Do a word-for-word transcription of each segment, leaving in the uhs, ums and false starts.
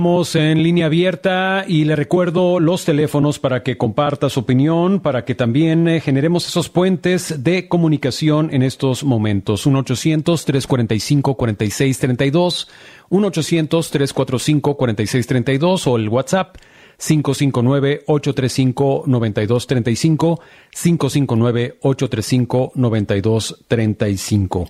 Estamos en línea abierta y le recuerdo los teléfonos para que comparta su opinión, para que también eh, generemos esos puentes de comunicación en estos momentos. uno ochocientos, tres cuarenta y cinco, cuarenta y seis treinta y dos, uno ochocientos, tres cuarenta y cinco, cuarenta y seis treinta y dos o el WhatsApp cinco cinco nueve, ocho tres cinco, nueve dos tres cinco, cinco cinco nueve, ocho tres cinco, nueve dos tres cinco.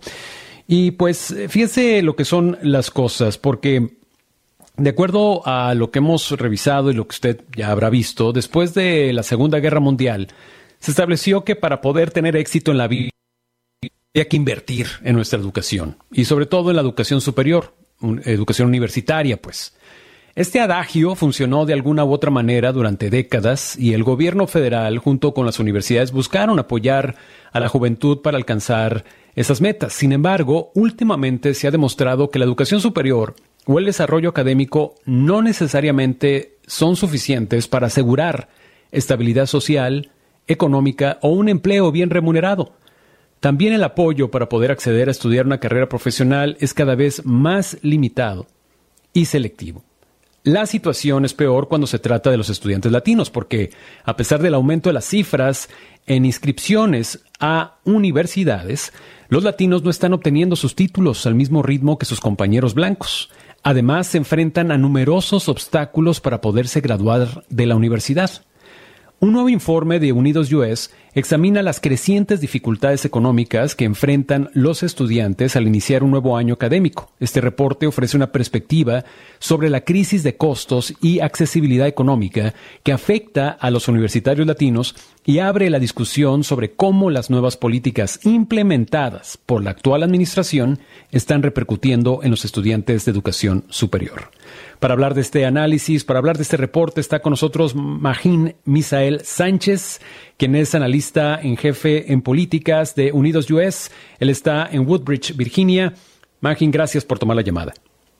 Y pues fíjese lo que son las cosas, porque de acuerdo a lo que hemos revisado y lo que usted ya habrá visto, después de la Segunda Guerra Mundial, se estableció que para poder tener éxito en la vida había que invertir en nuestra educación, y sobre todo en la educación superior, educación universitaria, pues. Este adagio funcionó de alguna u otra manera durante décadas y el gobierno federal, junto con las universidades, buscaron apoyar a la juventud para alcanzar esas metas. Sin embargo, últimamente se ha demostrado que la educación superior o el desarrollo académico no necesariamente son suficientes para asegurar estabilidad social, económica o un empleo bien remunerado. También el apoyo para poder acceder a estudiar una carrera profesional es cada vez más limitado y selectivo. La situación es peor cuando se trata de los estudiantes latinos, porque a pesar del aumento de las cifras en inscripciones a universidades, los latinos no están obteniendo sus títulos al mismo ritmo que sus compañeros blancos. Además, se enfrentan a numerosos obstáculos para poderse graduar de la universidad. Un nuevo informe de Unidos U S examina las crecientes dificultades económicas que enfrentan los estudiantes al iniciar un nuevo año académico. Este reporte ofrece una perspectiva sobre la crisis de costos y accesibilidad económica que afecta a los universitarios latinos y abre la discusión sobre cómo las nuevas políticas implementadas por la actual administración están repercutiendo en los estudiantes de educación superior. Para hablar de este análisis, para hablar de este reporte, está con nosotros Magín Misael Sánchez, quien es analista en jefe en políticas de Unidos U S. Él está en Woodbridge, Virginia. Magín, gracias por tomar la llamada.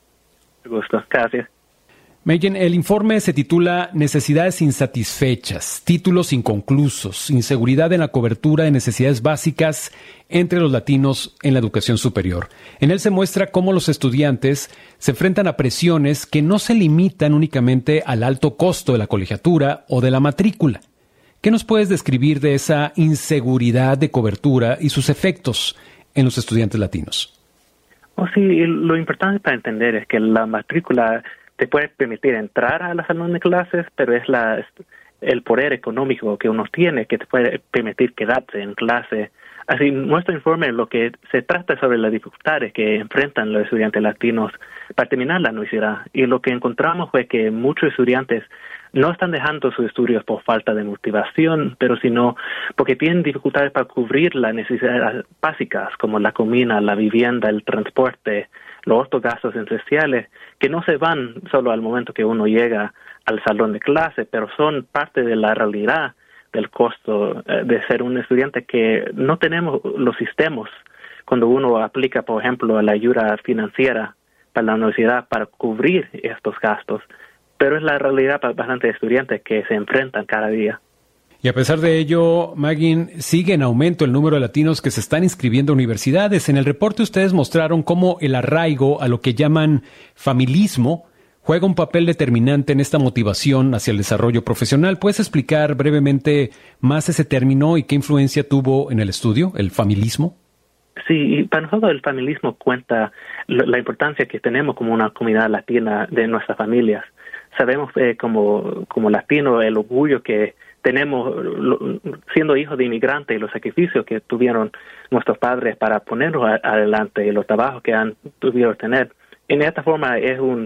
Me gusto, gracias. Magín, el informe se titula Necesidades insatisfechas, títulos inconclusos, inseguridad en la cobertura de necesidades básicas entre los latinos en la educación superior. En él se muestra cómo los estudiantes se enfrentan a presiones que no se limitan únicamente al alto costo de la colegiatura o de la matrícula. ¿Qué nos puedes describir de esa inseguridad de cobertura y sus efectos en los estudiantes latinos? Oh, sí, lo importante para entender es que la matrícula te puede permitir entrar a la salón de clases, pero es la el poder económico que uno tiene que te puede permitir quedarse en clase. Así, nuestro informe lo que se trata sobre las dificultades que enfrentan los estudiantes latinos para terminar la universidad. Y lo que encontramos fue que muchos estudiantes no están dejando sus estudios por falta de motivación, pero sino porque tienen dificultades para cubrir las necesidades básicas como la comida, la vivienda, el transporte, los otros gastos esenciales, que no se van solo al momento que uno llega al salón de clase, pero son parte de la realidad del costo eh, de ser un estudiante, que no tenemos los sistemas cuando uno aplica, por ejemplo, la ayuda financiera para la universidad para cubrir estos gastos. Pero es la realidad para bastantes estudiantes que se enfrentan cada día. Y a pesar de ello, Magín, sigue en aumento el número de latinos que se están inscribiendo a universidades. En el reporte ustedes mostraron cómo el arraigo a lo que llaman familismo juega un papel determinante en esta motivación hacia el desarrollo profesional. ¿Puedes explicar brevemente más ese término y qué influencia tuvo en el estudio, el familismo? Sí, y para nosotros el familismo cuenta la importancia que tenemos como una comunidad latina de nuestras familias. Sabemos eh, como, como latinos el orgullo que tenemos lo, siendo hijos de inmigrantes y los sacrificios que tuvieron nuestros padres para ponernos a, adelante y los trabajos que han tuvieron que tener. En esta forma es un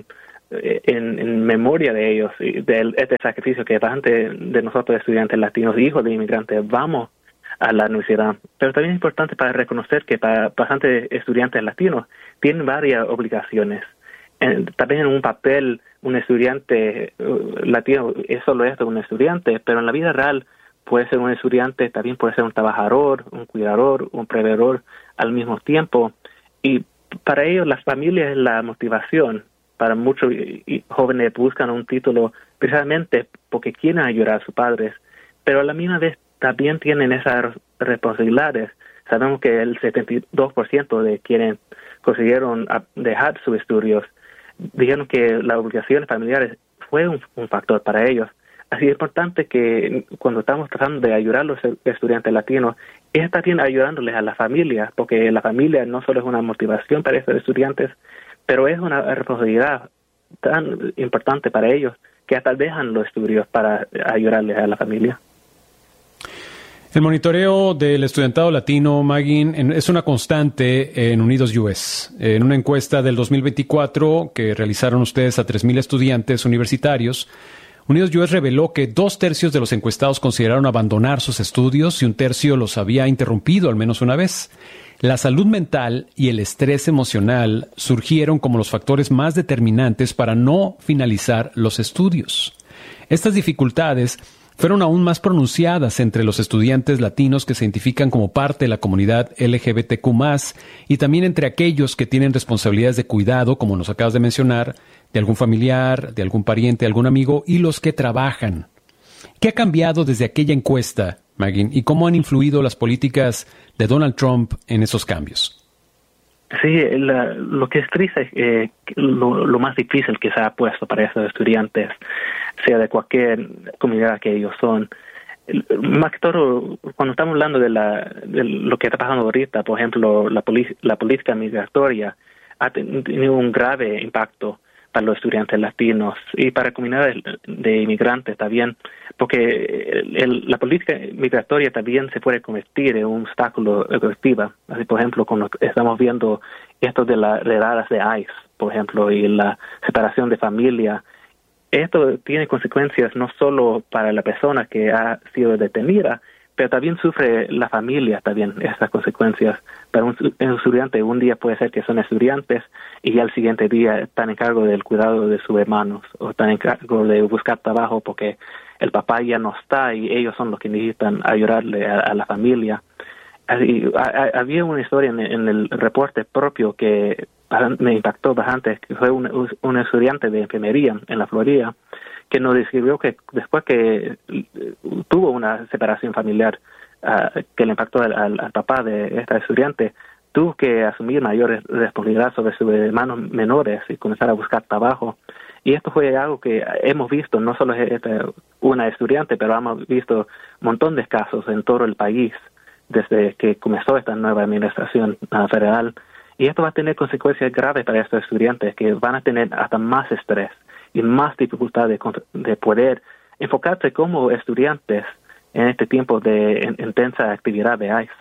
En, en memoria de ellos y de este sacrificio que bastante de nosotros estudiantes latinos, hijos de inmigrantes, vamos a la universidad. Pero también es importante para reconocer que para bastantes estudiantes latinos tienen varias obligaciones. En, también en un papel, un estudiante uh, latino es solo esto, un estudiante, pero en la vida real puede ser un estudiante, también puede ser un trabajador, un cuidador, un proveedor al mismo tiempo. Y para ellos la familia es la motivación. Para muchos jóvenes buscan un título precisamente porque quieren ayudar a sus padres, pero a la misma vez también tienen esas responsabilidades. Sabemos que el setenta y dos por ciento de quienes consiguieron dejar sus estudios dijeron que las obligaciones familiares fue un, un factor para ellos. Así es importante que cuando estamos tratando de ayudar a los estudiantes latinos, es también ayudándoles a la familia, porque la familia no solo es una motivación para esos estudiantes, pero es una responsabilidad tan importante para ellos que hasta dejan los estudios para ayudarles a la familia. El monitoreo del estudiantado latino, Magin, es una constante en Unidos U S. En una encuesta del dos mil veinticuatro que realizaron ustedes a tres mil estudiantes universitarios, Unidos U S reveló que dos tercios de los encuestados consideraron abandonar sus estudios y un tercio los había interrumpido al menos una vez. La salud mental y el estrés emocional surgieron como los factores más determinantes para no finalizar los estudios. Estas dificultades fueron aún más pronunciadas entre los estudiantes latinos que se identifican como parte de la comunidad L G B T Q más, y también entre aquellos que tienen responsabilidades de cuidado, como nos acabas de mencionar, de algún familiar, de algún pariente, algún amigo, y los que trabajan. ¿Qué ha cambiado desde aquella encuesta, Magin, y cómo han influido las políticas de Donald Trump en esos cambios? Sí, la, lo que es triste es eh, lo, lo más difícil que se ha puesto para esos estudiantes, sea de cualquier comunidad que ellos son. Más que todo, cuando estamos hablando de, la, de lo que está pasando ahorita, por ejemplo, la, poli- la política migratoria ha tenido un grave impacto para los estudiantes latinos y para comunidades de inmigrantes también, porque el, el, la política migratoria también se puede convertir en un obstáculo efectivo. Así, por ejemplo, cuando estamos viendo esto de las redadas de ICE, por ejemplo, y la separación de familia, esto tiene consecuencias no solo para la persona que ha sido detenida, pero también sufre la familia también estas consecuencias. Para un, un estudiante, un día puede ser que son estudiantes y ya al siguiente día están en cargo del cuidado de sus hermanos o están en cargo de buscar trabajo porque el papá ya no está y ellos son los que necesitan ayudarle a, a la familia. Así, a, a, había una historia en, en el reporte propio que me impactó bastante, que fue un, un estudiante de enfermería en la Florida, que nos describió que después que tuvo una separación familiar uh, que le impactó al, al, al papá de esta estudiante, tuvo que asumir mayores responsabilidades sobre sus hermanos menores y comenzar a buscar trabajo. Y esto fue algo que hemos visto, no solo es una estudiante, pero hemos visto un montón de casos en todo el país desde que comenzó esta nueva administración uh, federal. Y esto va a tener consecuencias graves para estos estudiantes que van a tener hasta más estrés y más dificultad de, de poder enfocarse como estudiantes en este tiempo de en, intensa actividad de ICE.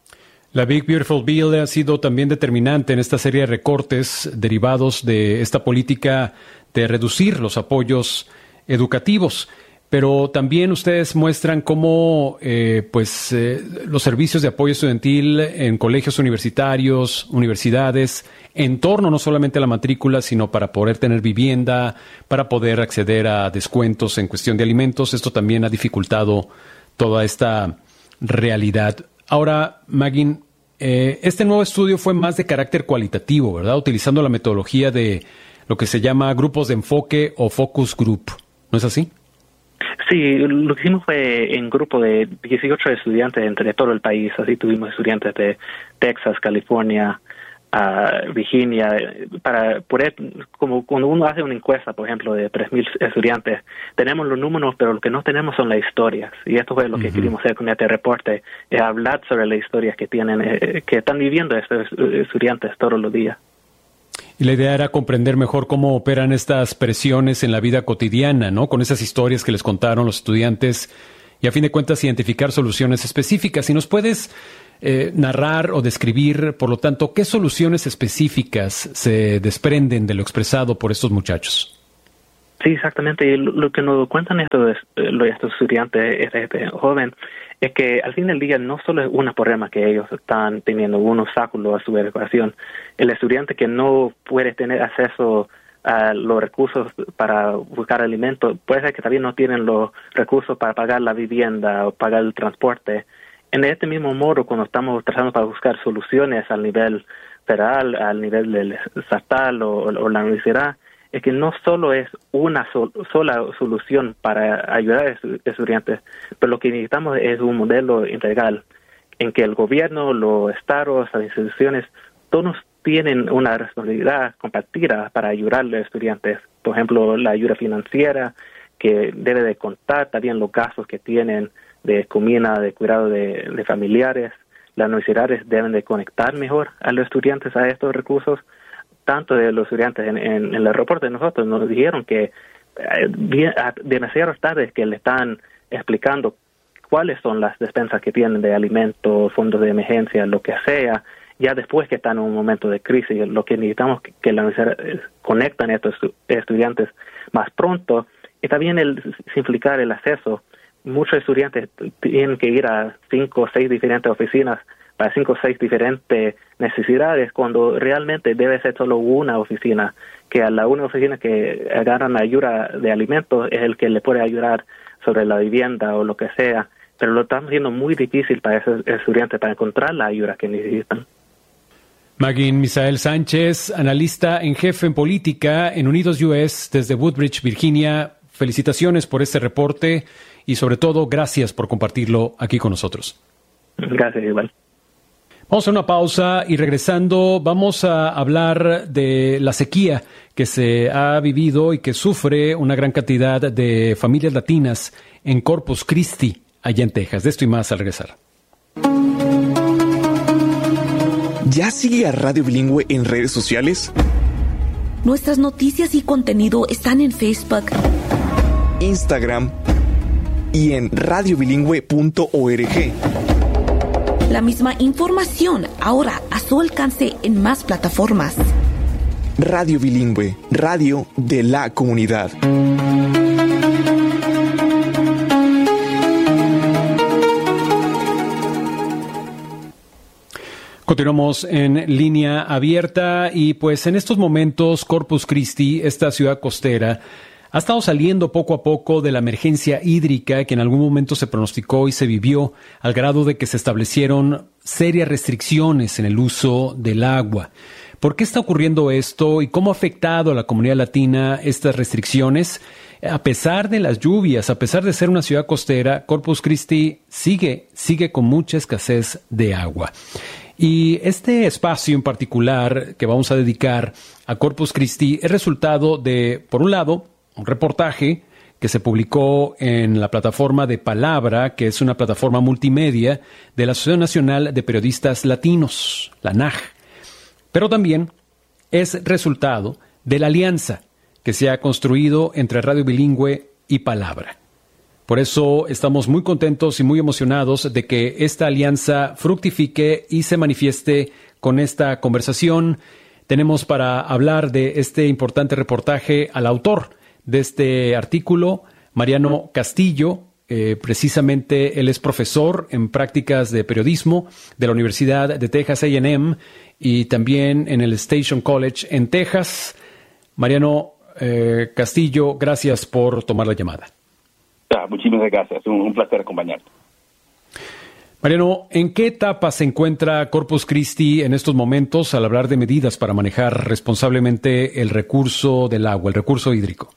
La Big Beautiful Bill ha sido también determinante en esta serie de recortes derivados de esta política de reducir los apoyos educativos. Pero también ustedes muestran cómo eh, pues, eh, los servicios de apoyo estudiantil en colegios universitarios, universidades, en torno no solamente a la matrícula, sino para poder tener vivienda, para poder acceder a descuentos en cuestión de alimentos. Esto también ha dificultado toda esta realidad. Ahora, Magin, eh, este nuevo estudio fue más de carácter cualitativo, ¿verdad? Utilizando la metodología de lo que se llama grupos de enfoque o focus group. ¿No es así? Sí, lo que hicimos fue en grupo de dieciocho estudiantes entre todo el país. Así tuvimos estudiantes de Texas, California, uh, Virginia, para poder, como cuando uno hace una encuesta, por ejemplo, de tres mil estudiantes, tenemos los números, pero lo que no tenemos son las historias. Y esto fue lo que uh-huh. queríamos hacer con este reporte, es hablar sobre las historias que tienen, eh, que están viviendo estos estudiantes todos los días. Y la idea era comprender mejor cómo operan estas presiones en la vida cotidiana, ¿no? Con esas historias que les contaron los estudiantes y a fin de cuentas identificar soluciones específicas. ¿Y nos puedes eh, narrar o describir, por lo tanto, qué soluciones específicas se desprenden de lo expresado por estos muchachos? Sí, exactamente. Y lo, lo que nos cuentan estos, estos estudiantes, este, este joven, es que al fin del día no solo es un problema que ellos están teniendo, un obstáculo a su educación. El estudiante que no puede tener acceso a los recursos para buscar alimentos, puede ser que también no tienen los recursos para pagar la vivienda o pagar el transporte. En este mismo modo, cuando estamos tratando para buscar soluciones al nivel federal, al nivel del estatal o, o la universidad, es que no solo es una sol, sola solución para ayudar a los estudiantes, pero lo que necesitamos es un modelo integral en que el gobierno, los estados, las instituciones, todos tienen una responsabilidad compartida para ayudar a los estudiantes. Por ejemplo, la ayuda financiera, que debe de contar también los gastos que tienen de comida, de cuidado de, de familiares. Las universidades deben de conectar mejor a los estudiantes a estos recursos. Tanto de los estudiantes en, en, en el reporte de nosotros nos dijeron que eh, bien, demasiado tarde que le están explicando cuáles son las despensas que tienen de alimentos, fondos de emergencia, lo que sea, ya después que están en un momento de crisis. Lo que necesitamos que, que la universidad conecten a estos estudiantes más pronto, y también el simplificar el acceso. Muchos estudiantes tienen que ir a cinco o seis diferentes oficinas para cinco o seis diferentes necesidades, cuando realmente debe ser solo una oficina, que a la una oficina que agarran ayuda de alimentos es el que le puede ayudar sobre la vivienda o lo que sea, pero lo estamos haciendo muy difícil para esos estudiantes para encontrar la ayuda que necesitan. Magin Misael Sánchez, analista en jefe en política en Unidos U S desde Woodbridge, Virginia. Felicitaciones por este reporte y sobre todo gracias por compartirlo aquí con nosotros. Gracias, igual. Vamos a una pausa y regresando vamos a hablar de la sequía que se ha vivido y que sufre una gran cantidad de familias latinas en Corpus Christi, allá en Texas. De esto y más al regresar. ¿Ya sigue a Radio Bilingüe en redes sociales? Nuestras noticias y contenido están en Facebook, Instagram y en radio bilingüe punto org. La misma información ahora a su alcance en más plataformas. Radio Bilingüe, radio de la comunidad. Continuamos en línea abierta y pues en estos momentos Corpus Christi, esta ciudad costera, ha estado saliendo poco a poco de la emergencia hídrica que en algún momento se pronosticó y se vivió al grado de que se establecieron serias restricciones en el uso del agua. ¿Por qué está ocurriendo esto y cómo ha afectado a la comunidad latina estas restricciones? A pesar de las lluvias, a pesar de ser una ciudad costera, Corpus Christi sigue, sigue con mucha escasez de agua. Y este espacio en particular que vamos a dedicar a Corpus Christi es resultado de, por un lado, un reportaje que se publicó en la plataforma de Palabra, que es una plataforma multimedia de la Asociación Nacional de Periodistas Latinos, la N A J. Pero también es resultado de la alianza que se ha construido entre Radio Bilingüe y Palabra. Por eso estamos muy contentos y muy emocionados de que esta alianza fructifique y se manifieste con esta conversación. Tenemos para hablar de este importante reportaje al autor de este artículo, Mariano Castillo. Eh, precisamente él es profesor en prácticas de periodismo de la Universidad de Texas A and M y también en el Station College en Texas. Mariano eh, Castillo, gracias por tomar la llamada. Ah, muchísimas gracias, un, un placer acompañarte. Mariano, ¿en qué etapa se encuentra Corpus Christi en estos momentos al hablar de medidas para manejar responsablemente el recurso del agua, el recurso hídrico?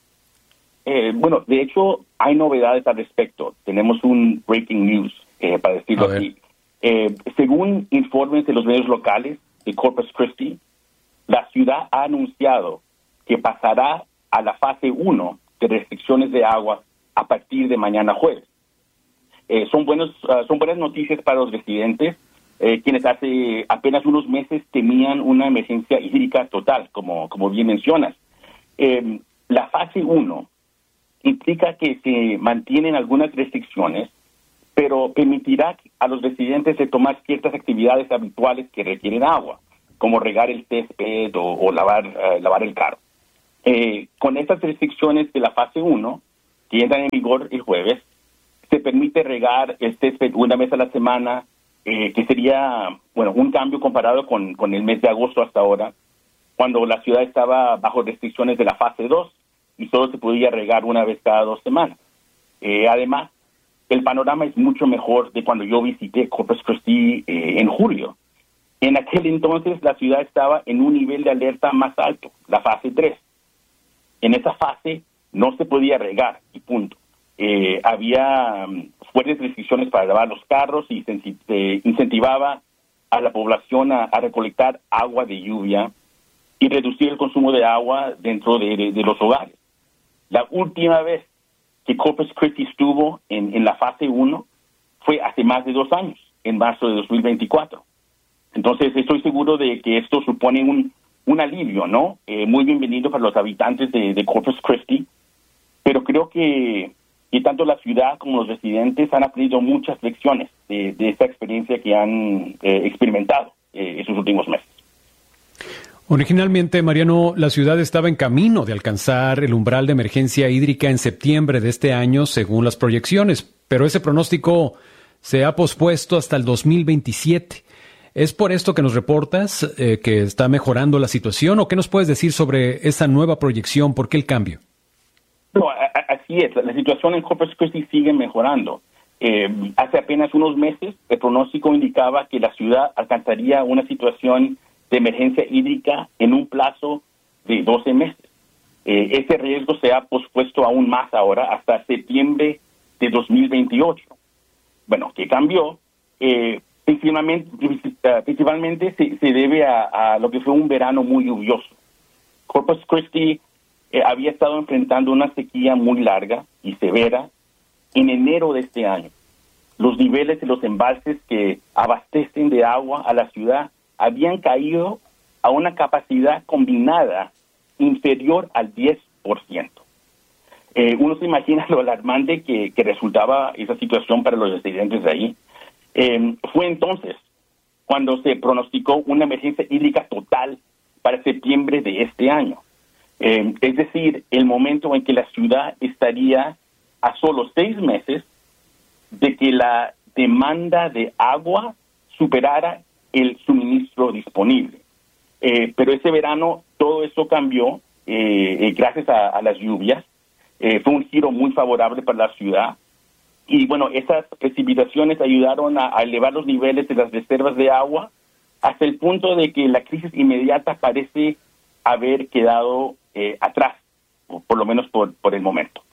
Eh, bueno, de hecho, hay novedades al respecto. Tenemos un breaking news, eh, para decirlo así. Eh, según informes de los medios locales de Corpus Christi, la ciudad ha anunciado que pasará a la fase uno de restricciones de agua a partir de mañana jueves. Eh, son, buenos, uh, son buenas noticias para los residentes, eh, quienes hace apenas unos meses temían una emergencia hídrica total, como, como bien mencionas. Eh, la fase uno implica que se mantienen algunas restricciones, pero permitirá a los residentes de tomar ciertas actividades habituales que requieren agua, como regar el césped o, o lavar, uh, lavar el carro. Eh, con estas restricciones de la fase uno, que entran en vigor el jueves, se permite regar el césped una vez a la semana, eh, que sería, bueno, un cambio comparado con, con el mes de agosto hasta ahora, cuando la ciudad estaba bajo restricciones de la fase dos y solo se podía regar una vez cada dos semanas. Eh, además, el panorama es mucho mejor de cuando yo visité Corpus Christi eh, en julio. En aquel entonces, la ciudad estaba en un nivel de alerta más alto, la fase tres. En esa fase no se podía regar y punto. Eh, había um, fuertes restricciones para lavar los carros y se eh, incentivaba a la población a, a recolectar agua de lluvia y reducir el consumo de agua dentro de, de, de los hogares. La última vez que Corpus Christi estuvo en, en la fase uno fue hace más de dos años, en marzo de dos mil veinticuatro. Entonces, estoy seguro de que esto supone un, un alivio, ¿no? Eh, muy bienvenido para los habitantes de, de Corpus Christi, pero creo que, que tanto la ciudad como los residentes han aprendido muchas lecciones de, de esta experiencia que han eh, experimentado eh, en sus últimos meses. Originalmente, Mariano, la ciudad estaba en camino de alcanzar el umbral de emergencia hídrica en septiembre de este año, según las proyecciones, pero ese pronóstico se ha pospuesto hasta el dos mil veintisiete. ¿Es por esto que nos reportas eh, que está mejorando la situación o qué nos puedes decir sobre esa nueva proyección? ¿Por qué el cambio? No, a, a, así es. La, la situación en Corpus Christi sigue mejorando. Eh, hace apenas unos meses, el pronóstico indicaba que la ciudad alcanzaría una situación de emergencia hídrica en un plazo de doce meses. Eh, este riesgo se ha pospuesto aún más ahora hasta septiembre de dos mil veintiocho. Bueno, ¿qué cambió? Eh, principalmente principalmente se, se debe a, a lo que fue un verano muy lluvioso. Corpus Christi eh, había estado enfrentando una sequía muy larga y severa en enero de este año. Los niveles de los embalses que abastecen de agua a la ciudad habían caído a una capacidad combinada inferior al diez por ciento. Eh, uno se imagina lo alarmante que, que resultaba esa situación para los residentes de ahí. Eh, fue entonces cuando se pronosticó una emergencia hídrica total para septiembre de este año. Eh, es decir, el momento en que la ciudad estaría a solo seis meses de que la demanda de agua superara el suministro disponible. Eh, pero ese verano todo eso cambió eh, eh, gracias a, a las lluvias. Eh, fue un giro muy favorable para la ciudad. Y bueno, esas precipitaciones ayudaron a, a elevar los niveles de las reservas de agua hasta el punto de que la crisis inmediata parece haber quedado eh, atrás, por, por lo menos por, por el momento.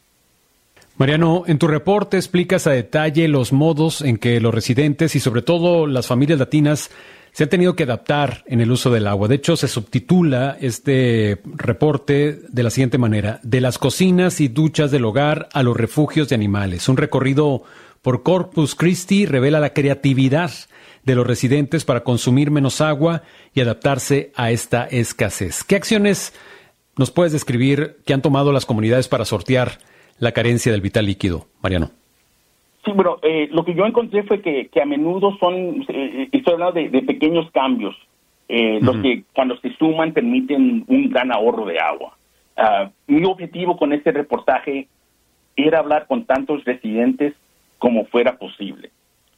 Mariano, en tu reporte explicas a detalle los modos en que los residentes y sobre todo las familias latinas se han tenido que adaptar en el uso del agua. De hecho, se subtitula este reporte de la siguiente manera: de las cocinas y duchas del hogar a los refugios de animales. Un recorrido por Corpus Christi revela la creatividad de los residentes para consumir menos agua y adaptarse a esta escasez. ¿Qué acciones nos puedes describir que han tomado las comunidades para sortear la carencia del vital líquido, Mariano? Sí, bueno, eh, lo que yo encontré fue que, que a menudo son, eh, estoy hablando de, de pequeños cambios, eh, uh-huh. los que cuando se suman permiten un gran ahorro de agua. Uh, mi objetivo con este reportaje era hablar con tantos residentes como fuera posible.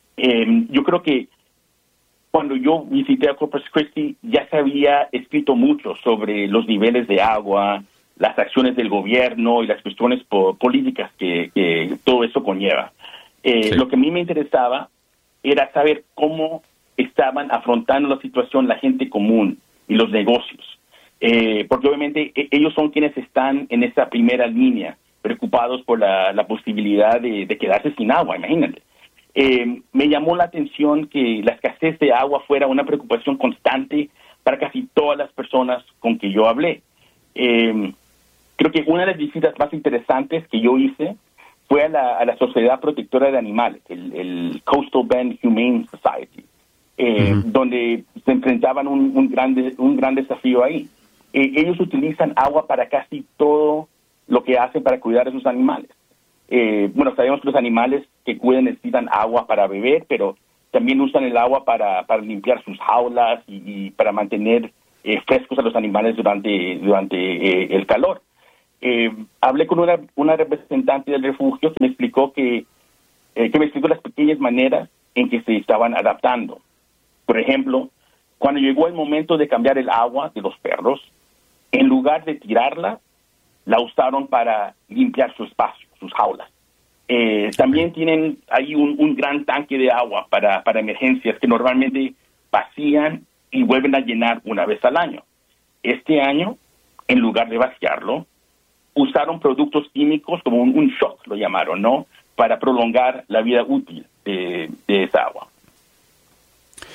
Eh, yo creo que cuando yo visité a Corpus Christi ya se había escrito mucho sobre los niveles de agua, las acciones del gobierno y las cuestiones po- políticas que, que todo eso conlleva. Eh, sí. Lo que a mí me interesaba era saber cómo estaban afrontando la situación la gente común y los negocios. Eh, porque obviamente e- ellos son quienes están en esa primera línea, preocupados por la, la posibilidad de, de quedarse sin agua, imagínate. Eh, me llamó la atención que la escasez de agua fuera una preocupación constante para casi todas las personas con que yo hablé. Eh, creo que una de las visitas más interesantes que yo hice fue a la, a la Sociedad Protectora de Animales, el, el Coastal Bend Humane Society, eh, uh-huh. donde se enfrentaban un, un, grande, un gran desafío ahí. Eh, ellos utilizan agua para casi todo lo que hacen para cuidar a sus animales. Eh, bueno, sabemos que los animales que cuidan necesitan agua para beber, pero también usan el agua para, para limpiar sus jaulas y, y para mantener eh, frescos a los animales durante, durante eh, el calor. Eh, hablé con una, una representante del refugio que me explicó que, eh, que me explicó las pequeñas maneras en que se estaban adaptando. Por ejemplo, cuando llegó el momento de cambiar el agua de los perros, en lugar de tirarla, la usaron para limpiar su espacio, sus jaulas. Eh, también tienen ahí un, un gran tanque de agua para, para emergencias que normalmente vacían y vuelven a llenar una vez al año. Este año, en lugar de vaciarlo, usaron productos químicos como un, un shock, lo llamaron, ¿no? Para prolongar la vida útil de, de esa agua.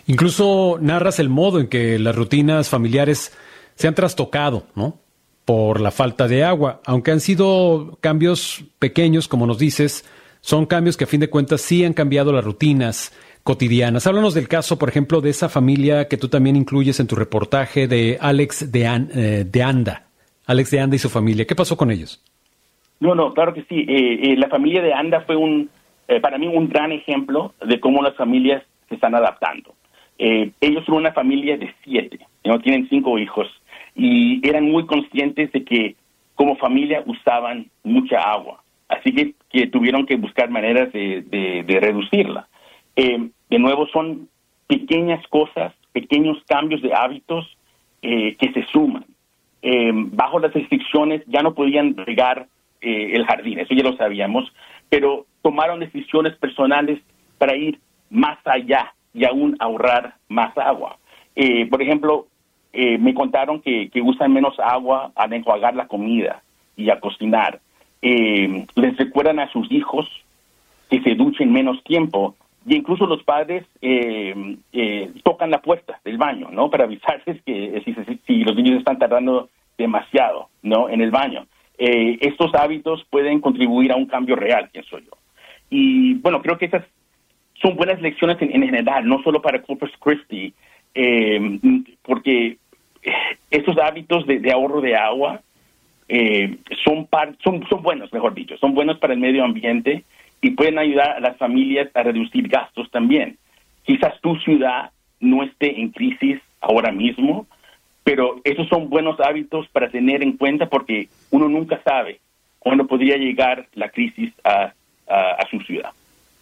Incluso narras el modo en que las rutinas familiares se han trastocado, ¿no? Por la falta de agua. Aunque han sido cambios pequeños, como nos dices, son cambios que a fin de cuentas sí han cambiado las rutinas cotidianas. Háblanos del caso, por ejemplo, de esa familia que tú también incluyes en tu reportaje de Alex de, An- eh, de Anda. Alex de Anda y su familia. ¿Qué pasó con ellos? No, no, claro que sí. Eh, eh, la familia de Anda fue un, eh, para mí, un gran ejemplo de cómo las familias se están adaptando. Eh, ellos son una familia de siete, ¿no? Tienen cinco hijos y eran muy conscientes de que como familia usaban mucha agua. Así que, que tuvieron que buscar maneras de, de, de reducirla. Eh, de nuevo, son pequeñas cosas, pequeños cambios de hábitos eh, que se suman. Eh, bajo las restricciones ya no podían regar eh, el jardín, eso ya lo sabíamos, pero tomaron decisiones personales para ir más allá y aún ahorrar más agua. Eh, por ejemplo, eh, me contaron que, que usan menos agua al enjuagar la comida y a cocinar. Eh, les recuerdan a sus hijos que se duchen menos tiempo, y incluso los padres eh, eh, tocan la puerta del baño, ¿no? Para avisarles que si, si, si los niños están tardando demasiado, ¿no? En el baño. Eh, estos hábitos pueden contribuir a un cambio real, pienso yo. Y bueno, creo que esas son buenas lecciones en, en general, no solo para Corpus Christi, eh, porque estos hábitos de, de ahorro de agua eh, son, par, son, son buenos, mejor dicho, son buenos para el medio ambiente y pueden ayudar a las familias a reducir gastos también. Quizás tu ciudad no esté en crisis ahora mismo, pero esos son buenos hábitos para tener en cuenta porque uno nunca sabe cuándo podría llegar la crisis a, a, a su ciudad.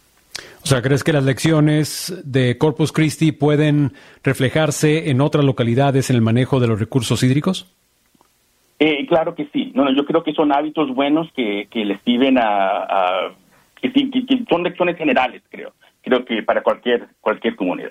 O sea, ¿crees que las lecciones de Corpus Christi pueden reflejarse en otras localidades en el manejo de los recursos hídricos? Eh, claro que sí. No, no, yo creo que son hábitos buenos que, que les sirven a... a que, que, que son lecciones generales, creo. Creo que para cualquier cualquier comunidad.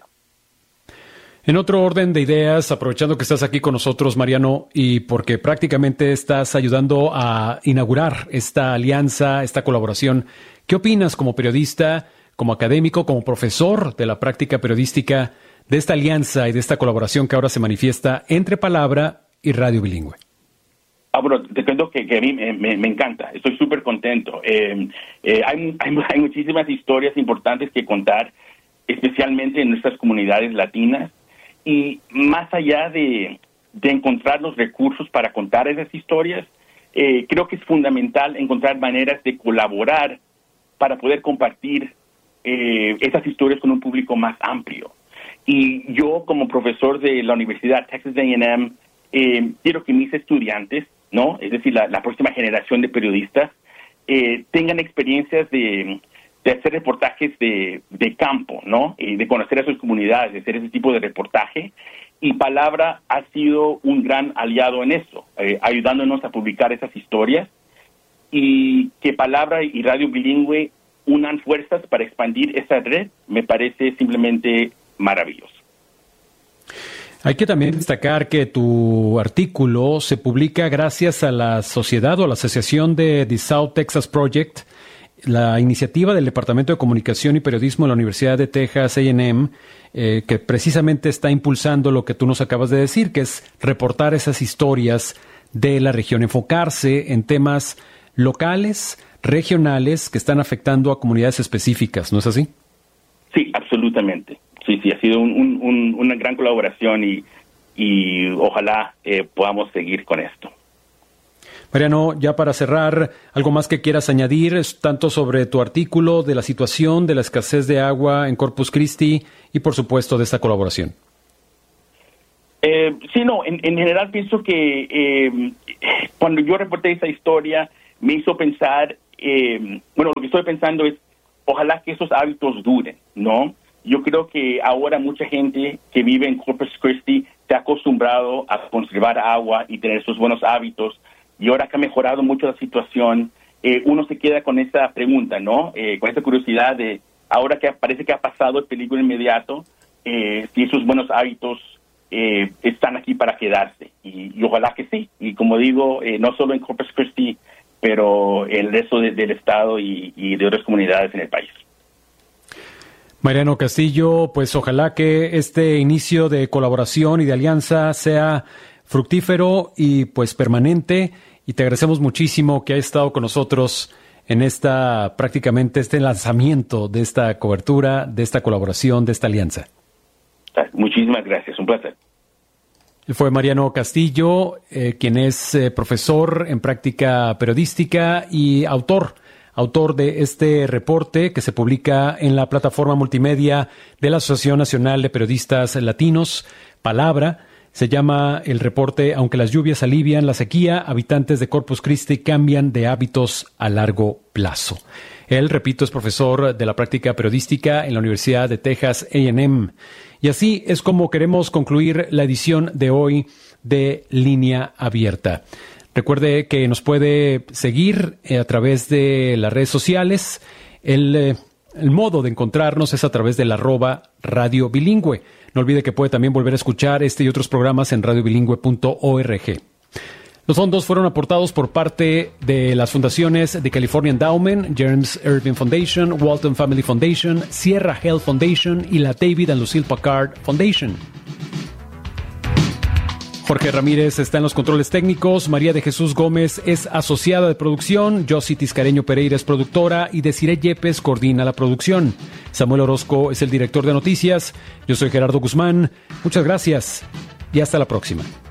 En otro orden de ideas, aprovechando que estás aquí con nosotros, Mariano, y porque prácticamente estás ayudando a inaugurar esta alianza, esta colaboración, ¿qué opinas como periodista, como académico, como profesor de la práctica periodística de esta alianza y de esta colaboración que ahora se manifiesta entre Palabra y Radio Bilingüe? Ah, bueno, te cuento que, que a mí me, me, me encanta, estoy súper contento. Eh, eh, hay, hay, hay muchísimas historias importantes que contar, especialmente en nuestras comunidades latinas, y más allá de, de encontrar los recursos para contar esas historias, eh, creo que es fundamental encontrar maneras de colaborar para poder compartir eh, esas historias con un público más amplio. Y yo, como profesor de la Universidad Texas A and M, eh, quiero que mis estudiantes, ¿no? Es decir, la, la próxima generación de periodistas, eh, tengan experiencias de, de hacer reportajes de, de campo, ¿no? Eh, de conocer a sus comunidades, de hacer ese tipo de reportaje. Y Palabra ha sido un gran aliado en eso, eh, ayudándonos a publicar esas historias. Y que Palabra y Radio Bilingüe unan fuerzas para expandir esa red, me parece simplemente maravilloso. Hay que también destacar que tu artículo se publica gracias a la sociedad o a la asociación de The South Texas Project, la iniciativa del Departamento de Comunicación y Periodismo de la Universidad de Texas A and M, eh, que precisamente está impulsando lo que tú nos acabas de decir, que es reportar esas historias de la región, enfocarse en temas locales, regionales, que están afectando a comunidades específicas, ¿no es así? Sí, absolutamente. Sí, sí, ha sido un, un, un, una gran colaboración y, y ojalá eh, podamos seguir con esto. Mariano, ya para cerrar, ¿algo más que quieras añadir, tanto sobre tu artículo, de la situación, de la escasez de agua en Corpus Christi y, por supuesto, de esta colaboración? Eh, sí, no, en, en general pienso que eh, cuando yo reporté esa historia me hizo pensar, eh, bueno, lo que estoy pensando es, ojalá que esos hábitos duren, ¿no? Yo creo que ahora mucha gente que vive en Corpus Christi se ha acostumbrado a conservar agua y tener esos buenos hábitos. Y ahora que ha mejorado mucho la situación, eh, uno se queda con esa pregunta, ¿no? Eh, con esa curiosidad de, ahora que parece que ha pasado el peligro inmediato, eh, si esos buenos hábitos eh, están aquí para quedarse. Y, y ojalá que sí. Y como digo, eh, no solo en Corpus Christi, pero el resto de, del estado y, y de otras comunidades en el país. Mariano Castillo, pues ojalá que este inicio de colaboración y de alianza sea fructífero y pues permanente, y te agradecemos muchísimo que hayas estado con nosotros en esta, prácticamente este lanzamiento de esta cobertura, de esta colaboración, de esta alianza. Muchísimas gracias, un placer. Fue Mariano Castillo, eh, quien es eh, profesor en práctica periodística y autor autor de este reporte que se publica en la plataforma multimedia de la Asociación Nacional de Periodistas Latinos, Palabra. Se llama el reporte Aunque las lluvias alivian la sequía, habitantes de Corpus Christi cambian de hábitos a largo plazo. Él, repito, es profesor de la práctica periodística en la Universidad de Texas A and M. Y así es como queremos concluir la edición de hoy de Línea Abierta. Recuerde que nos puede seguir a través de las redes sociales. El, eh, el modo de encontrarnos es a través del arroba Radio Bilingüe. No olvide que puede también volver a escuchar este y otros programas en radio bilingüe punto org. Los fondos fueron aportados por parte de las fundaciones de California Endowment, James Irving Foundation, Walton Family Foundation, Sierra Health Foundation y la David and Lucille Packard Foundation. Jorge Ramírez está en los controles técnicos, María de Jesús Gómez es asociada de producción, Josie Tiscareño Pereira es productora y Desiree Yepes coordina la producción. Samuel Orozco es el director de noticias. Yo soy Gerardo Guzmán. Muchas gracias y hasta la próxima.